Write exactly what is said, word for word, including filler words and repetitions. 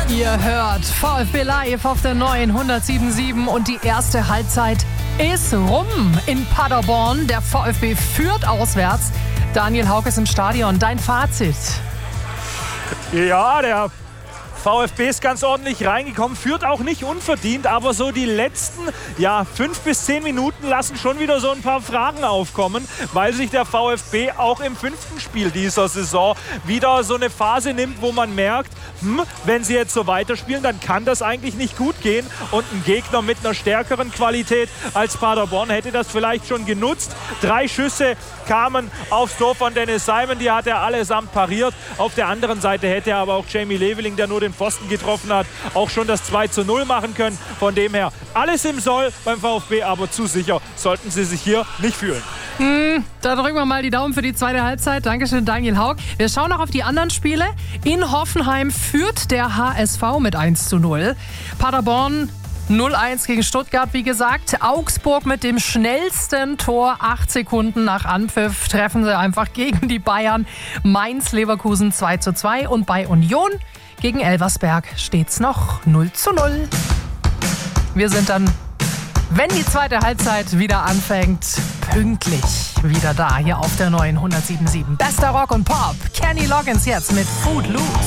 Ihr hört VfB Live auf der neuen hundertsieben Komma sieben und die erste Halbzeit ist rum in Paderborn. Der VfB führt auswärts. Daniel Hauck ist im Stadion. Dein Fazit? Ja, der VfB ist ganz ordentlich reingekommen, führt auch nicht unverdient, aber so die letzten ja, fünf bis zehn Minuten lassen schon wieder so ein paar Fragen aufkommen, weil sich der VfB auch im fünften Spiel dieser Saison wieder so eine Phase nimmt, wo man merkt, hm, wenn sie jetzt so weiterspielen, dann kann das eigentlich nicht gut gehen und ein Gegner mit einer stärkeren Qualität als Paderborn hätte das vielleicht schon genutzt. Drei Schüsse kamen aufs Tor von Dennis Simon, die hat er allesamt pariert. Auf der anderen Seite hätte er aber auch Jamie Leveling, der nur den Pfosten getroffen hat, auch schon das zwei zu null machen können. Von dem her alles im Soll beim VfB, aber zu sicher sollten sie sich hier nicht fühlen. Mm, da drücken wir mal die Daumen für die zweite Halbzeit. Dankeschön, Daniel Hauck. Wir schauen noch auf die anderen Spiele. In Hoffenheim führt der H S V mit eins zu null. Paderborn null eins gegen Stuttgart, wie gesagt. Augsburg mit dem schnellsten Tor. Acht Sekunden nach Anpfiff treffen sie einfach gegen die Bayern. Mainz-Leverkusen zwei zu zwei. Und bei Union gegen Elversberg steht's noch null zu null. Wir sind dann, wenn die zweite Halbzeit wieder anfängt, pünktlich wieder da, hier auf der neuen hundertsieben Komma sieben. Bester Rock und Pop. Kenny Loggins jetzt mit Food Loose.